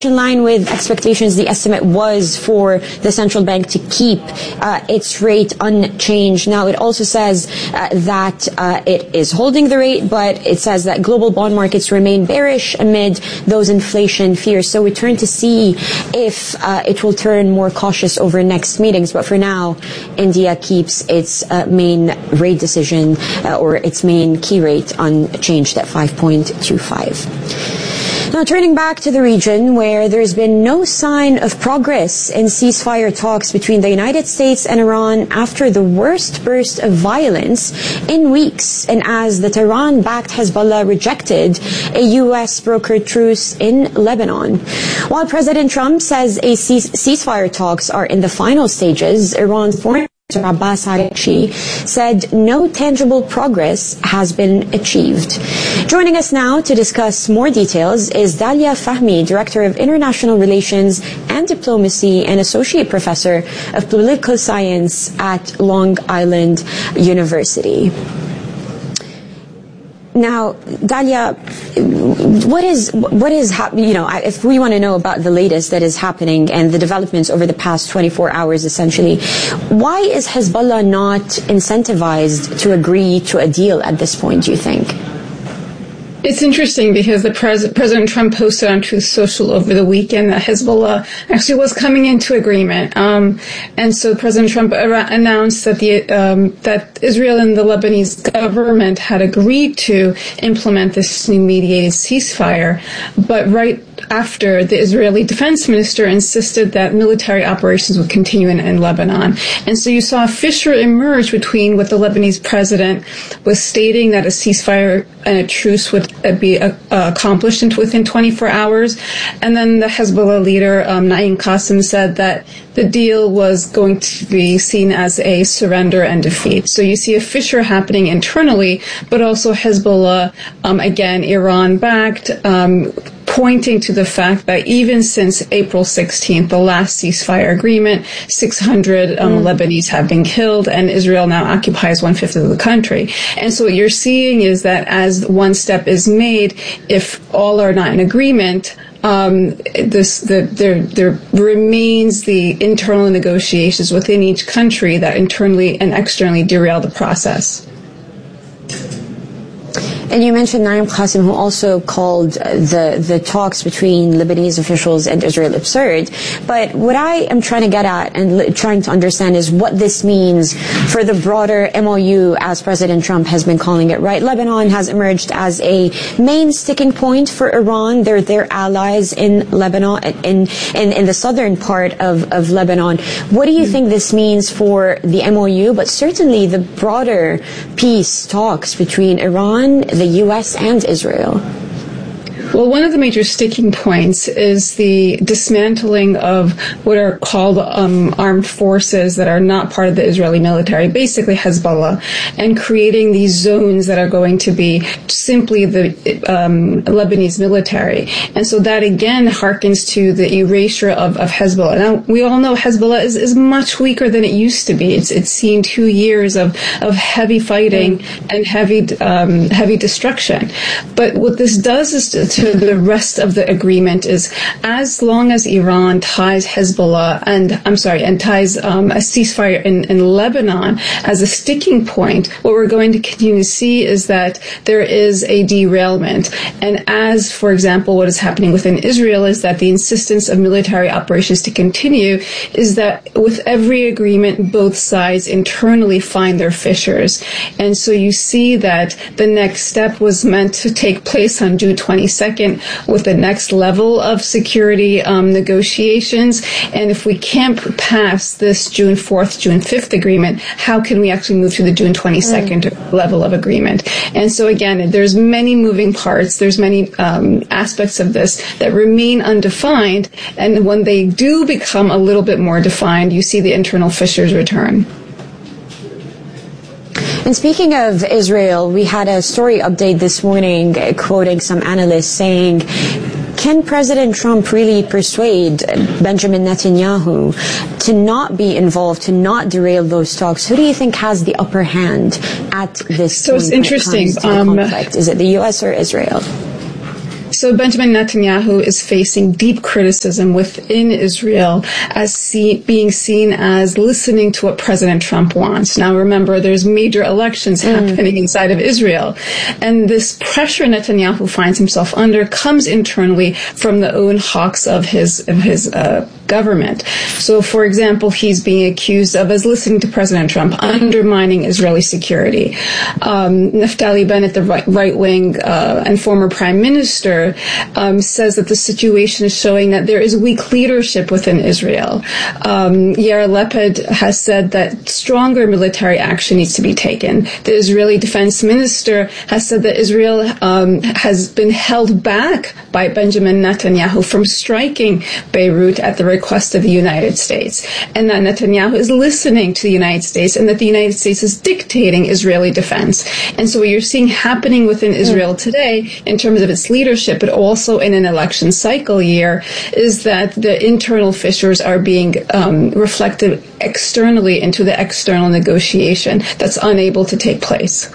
in line with expectations. The estimate was for the central bank to keep its rate unchanged. Now, it also says that it is holding the rate, but it says that global bond markets remain bearish amid those inflation fears. So we turn to see if it will turn more cautious over next meetings. But for now, India keeps its main rate decision or its main key rate unchanged at 5.25. Now, turning back to the region where there's been no sign of progress in ceasefire talks between the United States and Iran after the worst burst of violence in weeks, and as the Tehran-backed Hezbollah rejected a U.S. brokered truce in Lebanon. While President Trump says ceasefire talks are in the final stages, Iran's foreign Abbas Araghchi said no tangible progress has been achieved. Joining us now to discuss more details is Dalia Fahmy, Director of International Relations and Diplomacy and Associate Professor of Political Science at Long Island University. Now, Dalia, if we want to know about the latest that is happening and the developments over the past 24 hours, essentially, why is Hezbollah not incentivized to agree to a deal at this point, do you think? It's interesting because President Trump posted on Truth Social over the weekend that Hezbollah actually was coming into agreement, and so President Trump announced that that Israel and the Lebanese government had agreed to implement this new mediated ceasefire, but right after the Israeli defense minister insisted that military operations would continue in Lebanon. And so you saw a fissure emerge between what the Lebanese president was stating that a ceasefire and a truce would be accomplished within 24 hours. And then the Hezbollah leader, Naim Qassem, said that the deal was going to be seen as a surrender and defeat. So you see a fissure happening internally, but also Hezbollah, again, Iran-backed, pointing to the fact that even since April 16th, the last ceasefire agreement, 600 Lebanese have been killed, and Israel now occupies 1/5 of the country. And so what you're seeing is that as one step is made, if all are not in agreement, there remains the internal negotiations within each country that internally and externally derail the process. And you mentioned Naim Qassem, who also called the talks between Lebanese officials and Israel absurd. But what I am trying to get at and trying to understand is what this means for the broader MOU, as President Trump has been calling it, right? Lebanon has emerged as a main sticking point for Iran. They're their allies in Lebanon, in the southern part of Lebanon. What do you think this means for the MOU, but certainly the broader peace talks between Iran, the U.S. and Israel? Well, one of the major sticking points is the dismantling of what are called armed forces that are not part of the Israeli military, basically Hezbollah, and creating these zones that are going to be simply the Lebanese military. And so that, again, harkens to the erasure of Hezbollah. Now, we all know Hezbollah is much weaker than it used to be. It's seen 2 years of heavy fighting and heavy destruction. But what this does is to the rest of the agreement is, as long as Iran ties Hezbollah and ties a ceasefire in Lebanon as a sticking point, what we're going to continue to see is that there is a derailment. And as, for example, what is happening within Israel is that the insistence of military operations to continue is that with every agreement, both sides internally find their fissures. And so you see that the next step was meant to take place on June 22nd with the next level of security negotiations. And if we can't pass this June 4th, June 5th agreement, how can we actually move to the June 22nd level of agreement? And so again, there's many moving parts. There's many aspects of this that remain undefined. And when they do become a little bit more defined, you see the internal fissures return. And speaking of Israel, we had a story update this morning quoting some analysts saying, can President Trump really persuade Benjamin Netanyahu to not be involved, to not derail those talks? Who do you think has the upper hand at this point? So it's interesting. Conflict? Is it the U.S. or Israel? So Benjamin Netanyahu is facing deep criticism within Israel as being seen as listening to what President Trump wants. Now remember, there's major elections happening inside of Israel. And this pressure Netanyahu finds himself under comes internally from the own hawks of his government. So, for example, he's being accused of, as listening to President Trump, undermining Israeli security. Naftali Bennett, the right-wing and former prime minister, says that the situation is showing that there is weak leadership within Israel. Yair Lapid has said that stronger military action needs to be taken. The Israeli defense minister has said that Israel has been held back by Benjamin Netanyahu from striking Beirut at the request of the United States, and that Netanyahu is listening to the United States, and that the United States is dictating Israeli defense. And so what you're seeing happening within Israel today, in terms of its leadership, but also in an election cycle year, is that the internal fissures are being reflected externally into the external negotiation that's unable to take place.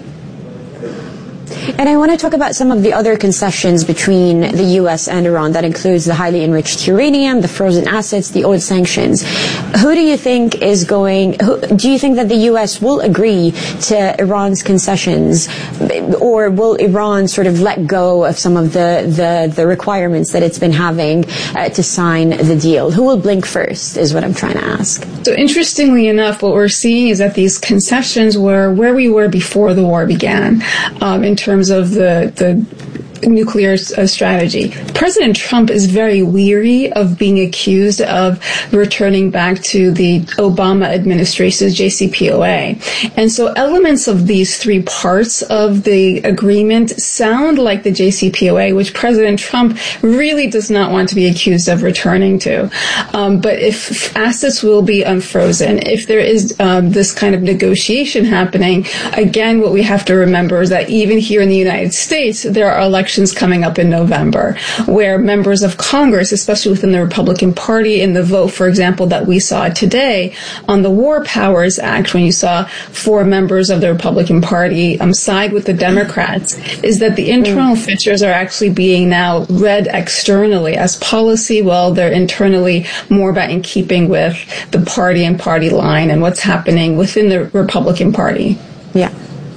And I want to talk about some of the other concessions between the U.S. and Iran. That includes the highly enriched uranium, the frozen assets, the oil sanctions. Who do you think is going, do you think that the U.S. will agree to Iran's concessions, or will Iran sort of let go of some of the requirements that it's been having to sign the deal? Who will blink first is what I'm trying to ask. So interestingly enough, what we're seeing is that these concessions were where we were before the war began, in terms of the nuclear strategy. President Trump is very weary of being accused of returning back to the Obama administration's JCPOA. And so elements of these three parts of the agreement sound like the JCPOA, which President Trump really does not want to be accused of returning to. But if assets will be unfrozen, if there is this kind of negotiation happening, again, what we have to remember is that even here in the United States, there are elections coming up in November, where members of Congress, especially within the Republican Party, in the vote, for example, that we saw today on the War Powers Act, when you saw 4 members of the Republican Party side with the Democrats, is that the internal fissures are actually being now read externally as policy, while they're internally more about in keeping with the party and party line and what's happening within the Republican Party. Yeah.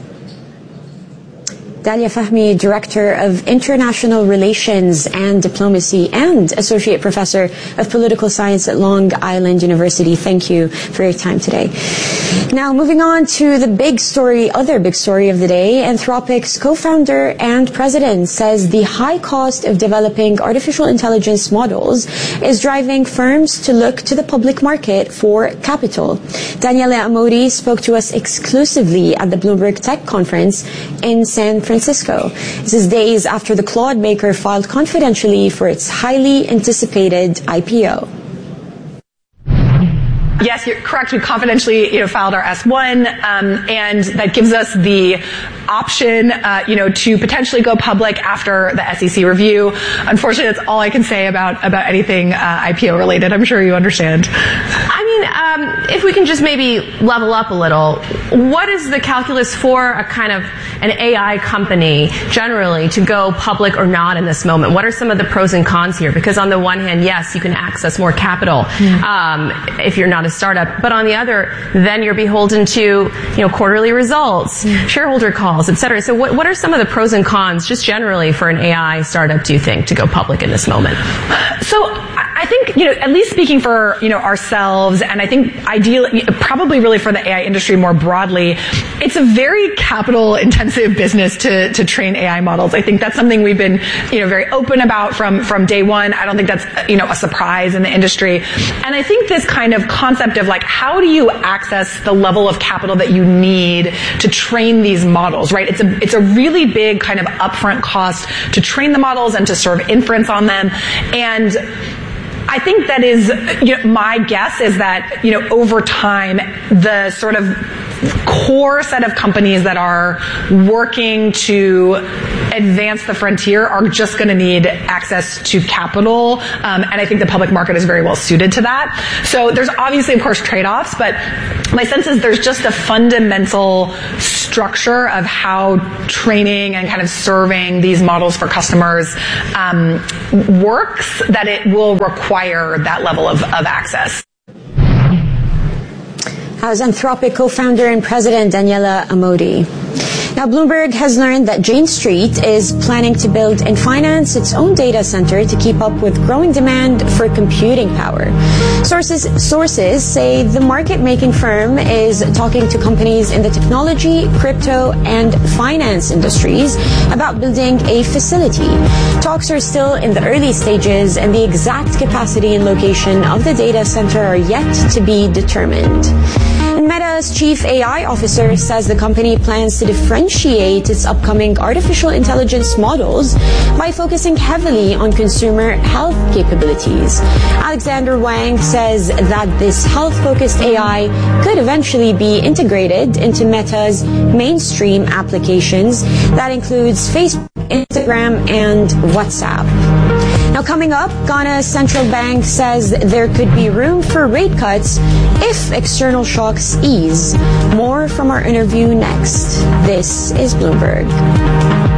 Dalia Fahmy, Director of International Relations and Diplomacy and Associate Professor of Political Science at Long Island University. Thank you for your time today. Now, moving on to the other big story of the day. Anthropic's co-founder and president says the high cost of developing artificial intelligence models is driving firms to look to the public market for capital. Daniele Amori spoke to us exclusively at the Bloomberg Tech Conference in San Francisco. This is days after the Claude maker filed confidentially for its highly anticipated IPO. Yes, you're correct. We confidentially, filed our S1, and that gives us the option, to potentially go public after the SEC review. Unfortunately, that's all I can say about anything IPO related. I'm sure you understand. I mean, if we can just maybe level up a little, what is the calculus for a kind of an AI company generally to go public or not in this moment? What are some of the pros and cons here? Because on the one hand, yes, you can access more capital if you're not a startup, but on the other, then you're beholden to quarterly results, shareholder calls, et cetera. So what are some of the pros and cons just generally for an AI startup, do you think, to go public in this moment? So I think, at least speaking for, ourselves, and I think ideally, probably really for the AI industry more broadly, it's a very capital intensive business to train AI models. I think that's something we've been, very open about from day one. I don't think that's, a surprise in the industry. And I think this kind of concept of how do you access the level of capital that you need to train these models, right? It's a really big kind of upfront cost to train the models and to serve inference on them. And I think that is, my guess is that, over time, the sort of core set of companies that are working to advance the frontier are just going to need access to capital, and I think the public market is very well suited to that. So there's obviously, of course, trade-offs, but my sense is there's just a fundamental structure of how training and kind of serving these models for customers works, that it will require that level of access. As Anthropic co-founder and president Daniela Amodi. Now, Bloomberg has learned that Jane Street is planning to build and finance its own data center to keep up with growing demand for computing power. Sources say the market-making firm is talking to companies in the technology, crypto, and finance industries about building a facility. Talks are still in the early stages, and the exact capacity and location of the data center are yet to be determined. Meta's chief AI officer says the company plans to differentiate its upcoming artificial intelligence models by focusing heavily on consumer health capabilities. Alexander Wang says that this health-focused AI could eventually be integrated into Meta's mainstream applications. That includes Facebook, Instagram, and WhatsApp. Now, coming up, Ghana's central bank says there could be room for rate cuts if external shocks ease. More from our interview next. This is Bloomberg.